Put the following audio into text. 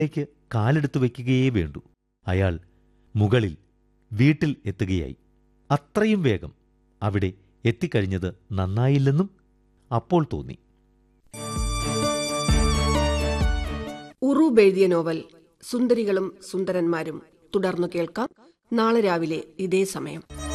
ലേക്ക് കാലെടുത്തു വയ്ക്കുകയേ വേണ്ടൂ. അയാൾ മുകളിൽ വീട്ടിൽ എത്തുകയായി. അത്രയും വേഗം അവിടെ എത്തിക്കഴിഞ്ഞത് നന്നായില്ലെന്നും അപ്പോൾ തോന്നി. ഉറൂബ് എഴുതിയ നോവൽ സുന്ദരികളും സുന്ദരന്മാരും തുടർന്നു കേൾക്കാം നാളെ രാവിലെ ഇതേ സമയം.